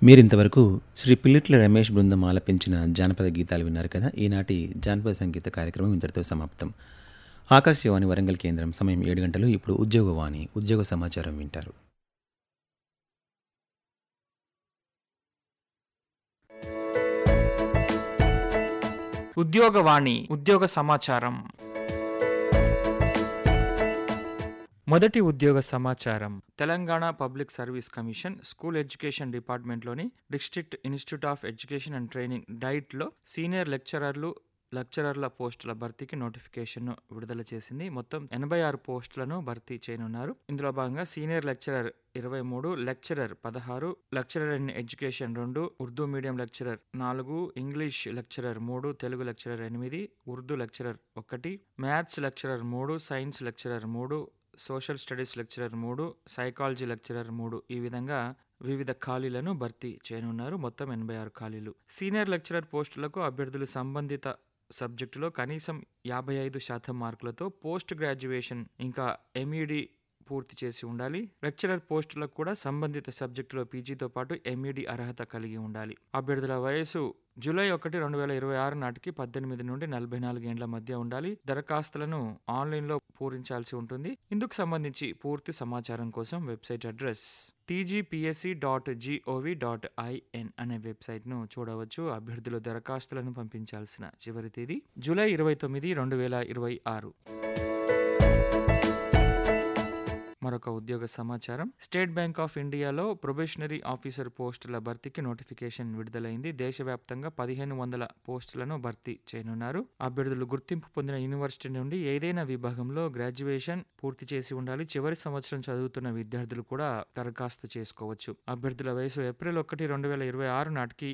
మీరింతవరకు శ్రీ పిల్లిట్ల రమేష్ బృందం ఆలపించిన జానపద గీతాలు విన్నారు కదా. ఈనాటి జానపద సంగీత కార్యక్రమం ఇంతటితో సమాప్తం. ఆకాశవాణి వరంగల్ కేంద్రం, సమయం 7 గంటలు. ఇప్పుడు ఉద్యోగవాణి, ఉద్యోగ సమాచారం వింటారు. ఉద్యోగవాణి, ఉద్యోగ సమాచారం. మొదటి ఉద్యోగ సమాచారం. Telangana public service commission school education డిపార్ట్మెంట్లోని district institute of education and training డైట్లో సీనియర్ లెక్చరర్ల పోస్టుల భర్తీకి నోటిఫికేషన్ను విడుదల చేసింది. మొత్తం 86 పోస్టులను భర్తీ చేయనున్నారు. ఇందులో భాగంగా senior lecturer 23, lecturer 16, lecturer in education 2, Urdu medium lecturer 4, English lecturer 3, Telugu lecturer 8, Urdu lecturer 1, maths lecturer 3, science lecturer 3, social studies lecturer 3, psychology lecturer 3, ఈ విధంగా వివిధ ఖాళీలను భర్తీ చేయనున్నారు. మొత్తం 86 ఖాళీలు. సీనియర్ లెక్చరర్ పోస్టులకు అభ్యర్థులు సంబంధిత సబ్జెక్టులో కనీసం 55% మార్కులతో పోస్ట్ గ్రాడ్యుయేషన్ ఇంకా MED పూర్తి చేసి ఉండాలి. లెక్చరర్ పోస్టులకు కూడా సంబంధిత సబ్జెక్టులో PGతో పాటు MED అర్హత కలిగి ఉండాలి. అభ్యర్థుల వయసు జూలై 1, 2026 నాటికి 18 నుండి 44 ఏండ్ల మధ్య ఉండాలి. దరఖాస్తులను ఆన్లైన్లో పూరించాల్సి ఉంటుంది. ఇందుకు సంబంధించి పూర్తి సమాచారం కోసం వెబ్సైట్ అడ్రస్ tgpsc.gov.in అనే వెబ్సైట్ను చూడవచ్చు. అభ్యర్థులు దరఖాస్తులను పంపించాల్సిన చివరి తేదీ జూలై 29, 2026. మరొక ఉద్యోగ సమాచారం. స్టేట్ బ్యాంక్ ఆఫ్ ఇండియాలో ప్రొబేషనరీ ఆఫీసర్ పోస్టుల భర్తీకి నోటిఫికేషన్ విడుదలైంది. దేశవ్యాప్తంగా 1500 పోస్టులను భర్తీ చేయనున్నారు. అభ్యర్థులు గుర్తింపు పొందిన యూనివర్సిటీ నుండి ఏదైనా విభాగంలో గ్రాడ్యుయేషన్ పూర్తి చేసి ఉండాలి. చివరి సంవత్సరం చదువుతున్న విద్యార్థులు కూడా దరఖాస్తు చేసుకోవచ్చు. అభ్యర్థుల వయసు ఏప్రిల్ 1, 2026 నాటికి